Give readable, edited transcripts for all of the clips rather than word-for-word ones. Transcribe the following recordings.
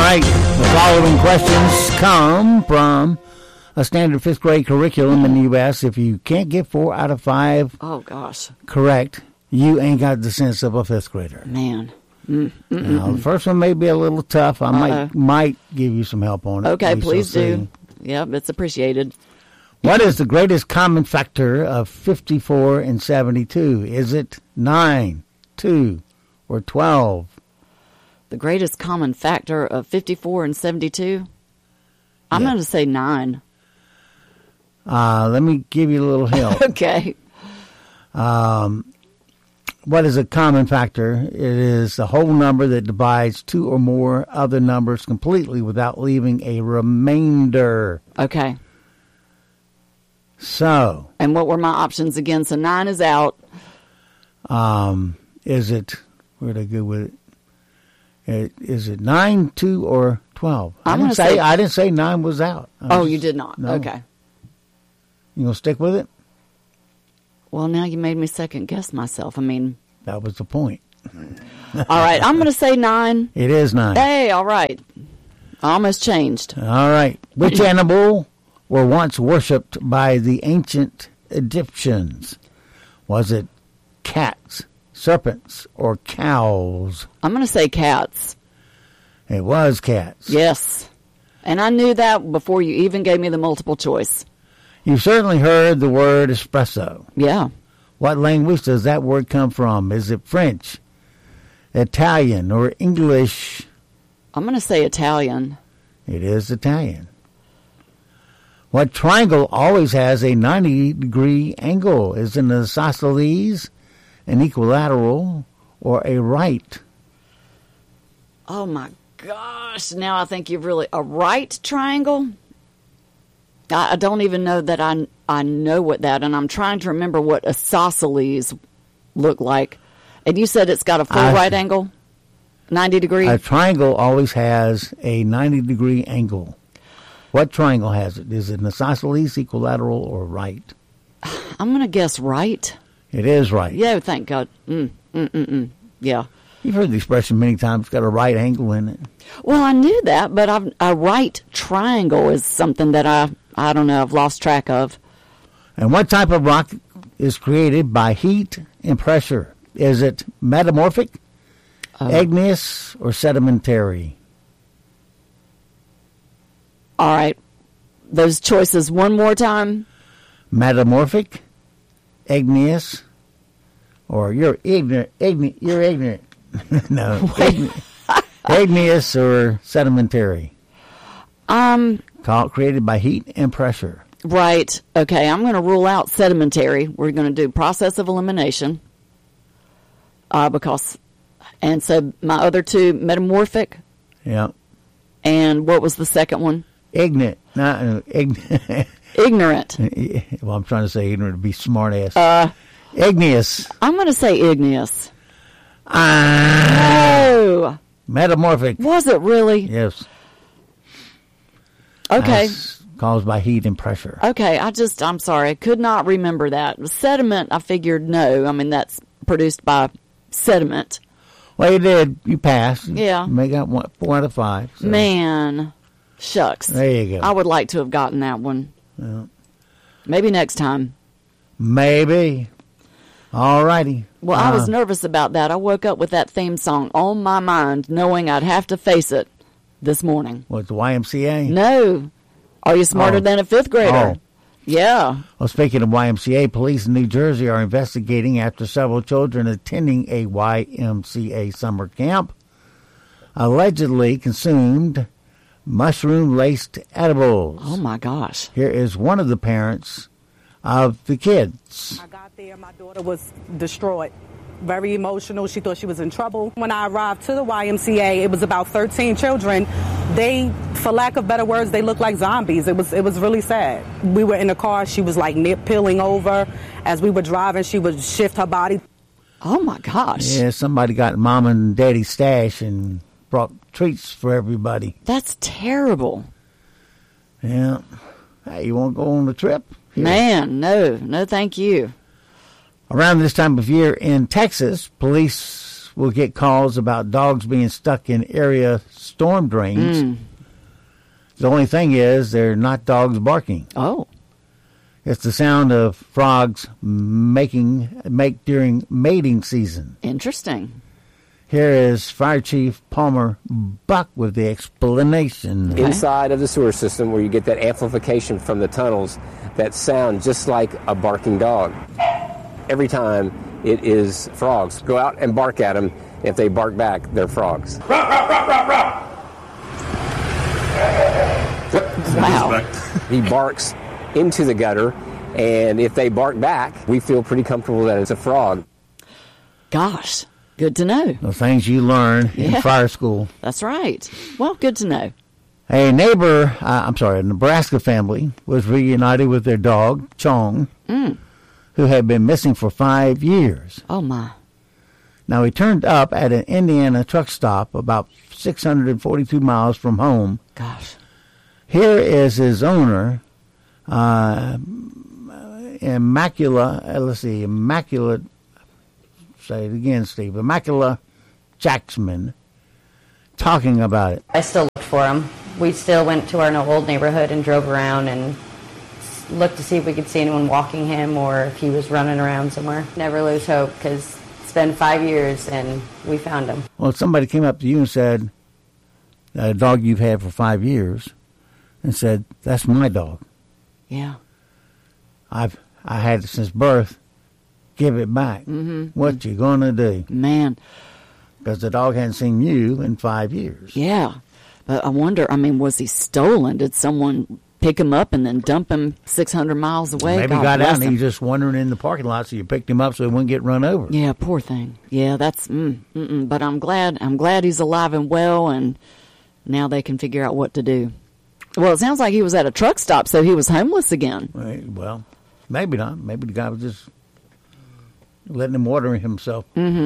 right. The following questions come from a standard fifth grade curriculum in the U.S. If you can't get 4 out of 5 correct, you ain't got the sense of a fifth grader. Man. Now, the first one may be a little tough. I might give you some help on it. Okay, please do. Yep, it's appreciated. What is the greatest common factor of 54 and 72? Is it 9, 2, or 12? The greatest common factor of 54 and 72? I'm going to say 9. Let me give you a little help. Okay. What is a common factor? It is the whole number that divides 2 or more other numbers completely without leaving a remainder. Okay. So. And what were my options again? So 9 is out. Is it, where'd I go with it? Is it 9, 2, or 12? I didn't say 9 was out. You did not? No. Okay. You going to stick with it? Well, now you made me second guess myself. I mean. That was the point. All right. I'm going to say 9. It is 9. Hey, all right. I almost changed. All right. Which animal were once worshipped by the ancient Egyptians? Was it cats, serpents, or cows? I'm going to say cats. It was cats. Yes. And I knew that before you even gave me the multiple choice. You've certainly heard the word espresso. Yeah. What language does that word come from? Is it French, Italian, or English? I'm going to say Italian. It is Italian. What triangle always has a 90-degree angle? Is it an isosceles, an equilateral, or a right? Oh, my gosh. Now I think you've really... A right triangle? I don't even know that I know what that... And I'm trying to remember what isosceles look like. And you said it's got a full right angle? 90 degree? A triangle always has a 90-degree angle. What triangle has it? Is it an isosceles, equilateral, or right? I'm going to guess right. It is right. Yeah, thank God. Yeah. You've heard the expression many times, it's got a right angle in it. Well, I knew that, but a right triangle is something that I don't know, I've lost track of. And what type of rock is created by heat and pressure? Is it metamorphic, igneous, or sedimentary? All right. Those choices one more time. Metamorphic, igneous, or you're ignorant. You're ignorant. No. Igneous or sedimentary. Created by heat and pressure. Right. Okay, I'm going to rule out sedimentary. We're going to do process of elimination. And so my other two, metamorphic. Yeah. And what was the second one? Ignorant. Ignorant. Well, I'm trying to say ignorant to be smart ass. Igneous. I'm going to say igneous. No. Metamorphic. Was it really? Yes. Okay. That's caused by heat and pressure. Okay, I'm sorry. I could not remember that. Sediment, I figured no. I mean, that's produced by sediment. Well, you did. You passed. Yeah. You got 4 out of 5. So. Man. Shucks. There you go. I would like to have gotten that one. Yeah. Maybe next time. Maybe. All righty. Well, I was nervous about that. I woke up with that theme song on my mind, knowing I'd have to face it this morning. What, the YMCA? No. Are you smarter than a fifth grader? Oh. Yeah. Well, speaking of YMCA, police in New Jersey are investigating after several children attending a YMCA summer camp allegedly consumed mushroom-laced edibles. Oh, my gosh. Here is one of the parents of the kids. I got there, my daughter was distraught, very emotional. She thought she was in trouble. When I arrived to the YMCA, it was about 13 children. They, for lack of better words, they looked like zombies. It was really sad. We were in the car. She was like peeling over. As we were driving, she would shift her body. Oh, my gosh. Yeah, somebody got mom and daddy's stash and brought treats for everybody. That's terrible. Yeah. Hey, you want to go on the trip? Here. Man, no, thank you. Around this time of year in Texas, police will get calls about dogs being stuck in area storm drains. The only thing is they're not dogs barking. Oh. It's the sound of frogs make during mating season. Interesting. Here is Fire Chief Palmer Buck with the explanation. Inside of the sewer system, where you get that amplification from the tunnels that sound just like a barking dog. Every time it is frogs. Go out and bark at them. If they bark back, they're frogs. Wow. He barks into the gutter, and if they bark back, we feel pretty comfortable that it's a frog. Gosh, good to know. The things you learn in fire school. That's right. Well, good to know. A Nebraska family was reunited with their dog, Chong, who had been missing for 5 years. Oh, my. Now, he turned up at an Indiana truck stop about 642 miles from home. Gosh. Here is his owner, Immaculate, say it again, Steve, Immaculate Jacksman, talking about it. I still looked for him. We still went to our old neighborhood and drove around and looked to see if we could see anyone walking him or if he was running around somewhere. Never lose hope, because it's been 5 years and we found him. Well, if somebody came up to you and said, a dog you've had for 5 years, and said, that's my dog. Yeah. I had it since birth. Give it back. What you gonna do? Man. Because the dog hadn't seen you in 5 years. Yeah. But I wonder, was he stolen? Did someone pick him up and then dump him 600 miles away? Maybe God got bless out and him. he was just wandering in the parking lot, so you picked him up so he wouldn't get run over. Yeah, poor thing. Yeah, that's, but I'm glad he's alive and well, and now they can figure out what to do. Well, it sounds like he was at a truck stop, so he was homeless again. Well, maybe not. Maybe the guy was just letting him water himself.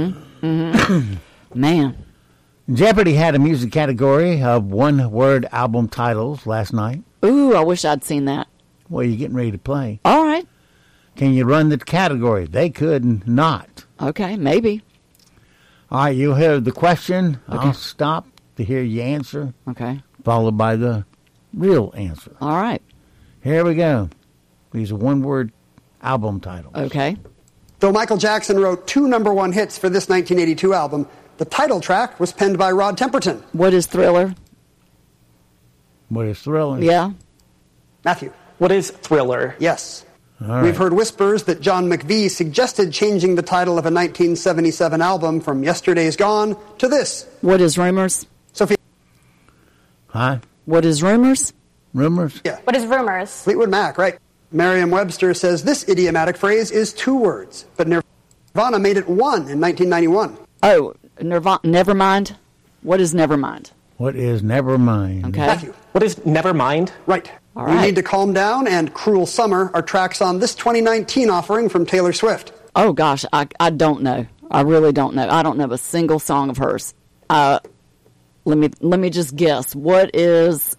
Man. Jeopardy had a music category of one-word album titles last night. Ooh, I wish I'd seen that. Well, you're getting ready to play. All right. Can you run the category? They could not. Okay, maybe. All right, you'll hear the question. Okay. I'll stop to hear you answer. Okay. Followed by the real answer. All right. Here we go. These are one-word album titles. Okay. Though Michael Jackson wrote 2 #1 hits for this 1982 album, the title track was penned by Rod Temperton. What is Thriller? What is Thriller? Yeah. Matthew. What is Thriller? Yes. All right. We've heard whispers that John McVie suggested changing the title of a 1977 album from Yesterday's Gone to this. What is Rumors? Sophia. Huh? What is Rumors? Rumors? Yeah. What is Rumors? Fleetwood Mac, right. Merriam-Webster says this idiomatic phrase is 2 words, but Nirvana made it 1 in 1991. Oh, Nevermind? What is Nevermind? What is Nevermind? Okay. Matthew. What is Nevermind? Right. All You right. Need to Calm Down and Cruel Summer are tracks on this 2019 offering from Taylor Swift. Oh, gosh, I don't know. I really don't know. I don't know a single song of hers. Let me just guess. What is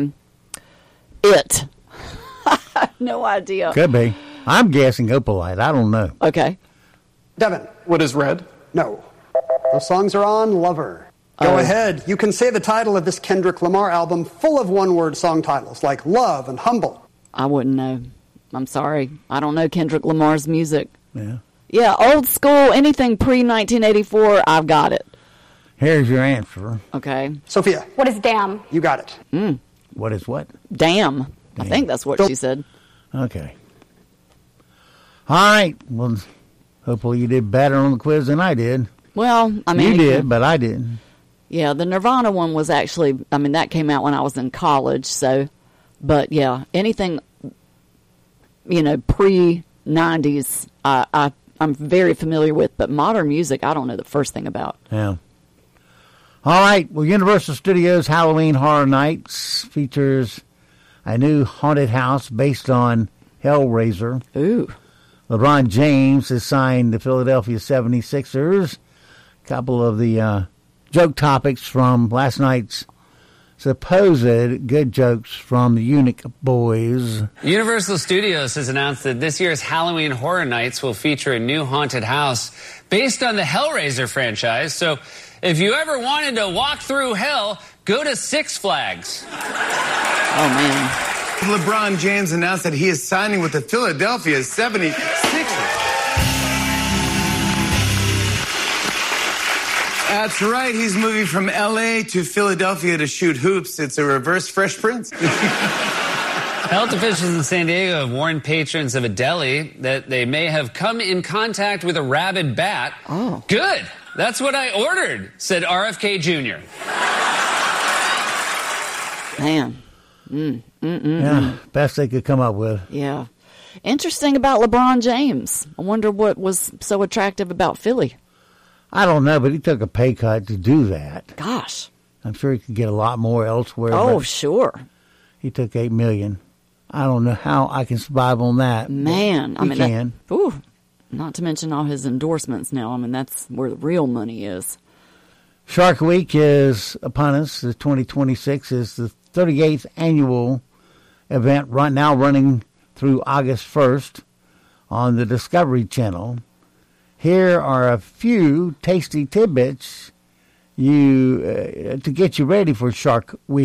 It? I have no idea. Could be. I'm guessing Opalite. I don't know. Okay. Devin. What is Red? No. Those songs are on Lover. Go ahead. You can say the title of this Kendrick Lamar album full of one-word song titles like Love and Humble. I wouldn't know. I'm sorry. I don't know Kendrick Lamar's music. Yeah. Yeah, old school, anything pre-1984, I've got it. Here's your answer. Okay. Sophia. What is Damn? You got it. What is what? Damn. I think that's what she said. Okay. All right. Well, hopefully you did better on the quiz than I did. Well, I mean. You did, but I didn't. Yeah, the Nirvana one was actually, that came out when I was in college, so. But, yeah, anything, pre-90s, I'm very familiar with, but modern music, I don't know the first thing about. Yeah. All right. Well, Universal Studios Halloween Horror Nights features a new haunted house based on Hellraiser. Ooh. LeBron James has signed the Philadelphia 76ers. A couple of the joke topics from last night's supposed good jokes from the Eunuch Boys. Universal Studios has announced that this year's Halloween Horror Nights will feature a new haunted house based on the Hellraiser franchise. So if you ever wanted to walk through hell, go to Six Flags. Oh, man. LeBron James announced that he is signing with the Philadelphia 76ers. That's right. He's moving from L.A. to Philadelphia to shoot hoops. It's a reverse Fresh Prince. Health officials in San Diego have warned patrons of a deli that they may have come in contact with a rabid bat. Oh. Good. That's what I ordered, said RFK Jr. Man. Yeah, best they could come up with. Yeah. Interesting about LeBron James. I wonder what was so attractive about Philly. I don't know, but he took a pay cut to do that. Gosh. I'm sure he could get a lot more elsewhere. Oh, sure. He took $8 million. I don't know how I can survive on that. Man, he can. Not to mention all his endorsements now. I mean, that's where the real money is. Shark Week is upon us. The 2026 is the 38th annual event, right now running through August 1st on the Discovery Channel. Here are a few tasty tidbits to get you ready for Shark Week.